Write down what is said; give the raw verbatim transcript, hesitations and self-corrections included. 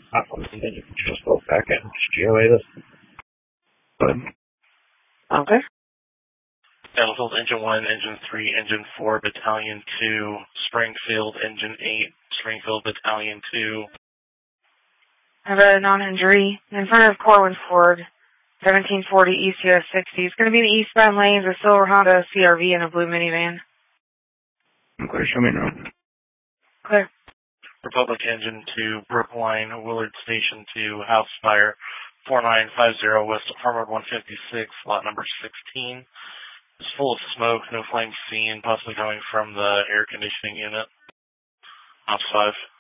I think you can just go back and just G O A this. But, okay. Battlefield Engine one, Engine three, Engine four, Battalion two, Springfield Engine eight, Springfield Battalion two. I have a non-injury in front of Corwin Ford, seventeen forty East U S sixty. It's going to be the eastbound lanes, a silver Honda C R V and a blue minivan. Okay, show me now. Clear. Republic Engine two, Brookline, Willard Station two, House Fire, four nine five zero West Armored one fifty-six, lot number sixteen. It's full of smoke, no flames seen, possibly coming from the air conditioning unit. House five.